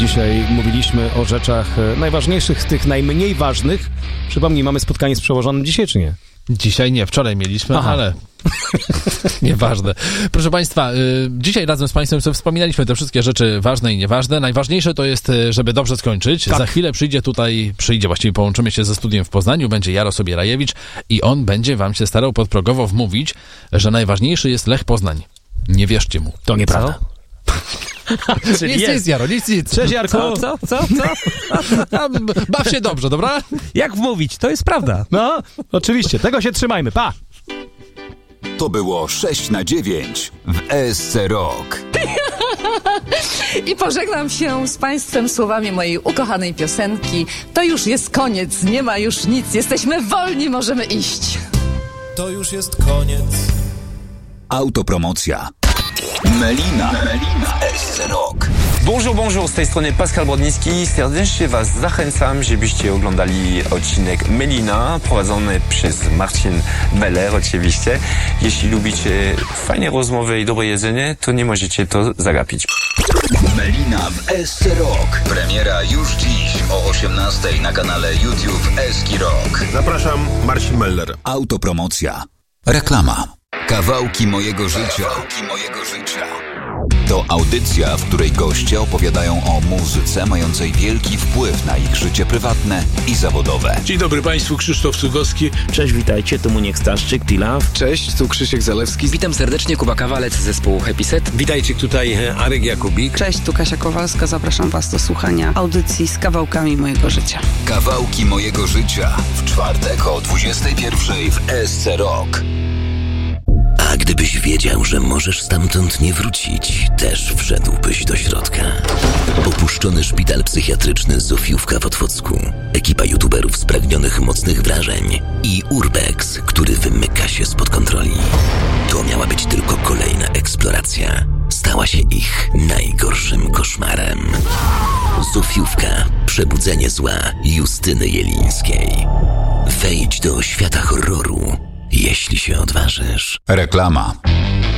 Dzisiaj mówiliśmy o rzeczach najważniejszych, tych najmniej ważnych. Przypomnij, mamy spotkanie z przełożonym dzisiaj, czy nie? Dzisiaj nie, wczoraj mieliśmy, ale nieważne. Proszę Państwa, dzisiaj razem z Państwem sobie wspominaliśmy te wszystkie rzeczy ważne i nieważne. Najważniejsze to jest, żeby dobrze skończyć. Tak. Za chwilę właściwie połączymy się ze studiem w Poznaniu, będzie Jaro Sobierajewicz i on będzie wam się starał podprogowo wmówić, że najważniejszy jest Lech Poznań. Nie wierzcie mu. To nieprawda. Nic, Jaro, nic. Cześć, Jarku. Co? Baw się dobrze, dobra? Jak wmówić? To jest prawda. No, oczywiście, tego się trzymajmy, pa! To było 6 na 9 w ESC Rock. I pożegnam się z Państwem słowami mojej ukochanej piosenki. To już jest koniec, nie ma już nic. Jesteśmy wolni, możemy iść. To już jest koniec. Autopromocja. Melina w ESC Rock. Bonjour, z tej strony Pascal Brodnicki. Serdecznie Was zachęcam, żebyście oglądali odcinek Melina, prowadzony przez Marcin Beller oczywiście. Jeśli lubicie fajne rozmowy i dobre jedzenie, to nie możecie to zagapić. Melina w ESC Rock. Premiera już dziś o 18:00 na kanale YouTube ESC Rock. Zapraszam, Marcin Beller. Autopromocja. Reklama. Kawałki mojego życia. To audycja, w której goście opowiadają o muzyce mającej wielki wpływ na ich życie prywatne i zawodowe. Dzień dobry Państwu, Krzysztof Cugowski. Cześć, witajcie, tu Muniek Staszczyk, T-Love. Cześć, tu Krzysiek Zalewski. Witam serdecznie, Kuba Kawalec z zespołu Happy Set. Witajcie, tutaj Arek Jakubik. Cześć, tu Kasia Kowalska, zapraszam Was do słuchania audycji z kawałkami mojego życia. Kawałki mojego życia w czwartek o 21:00 w ESC Rock. A gdybyś wiedział, że możesz stamtąd nie wrócić, też wszedłbyś do środka. Opuszczony szpital psychiatryczny Zofiówka w Otwocku, ekipa youtuberów spragnionych mocnych wrażeń i Urbex, który wymyka się spod kontroli. To miała być tylko kolejna eksploracja. Stała się ich najgorszym koszmarem. Zofiówka. Przebudzenie zła Justyny Jelińskiej. Wejdź do świata horroru, jeśli się odważysz. Reklama.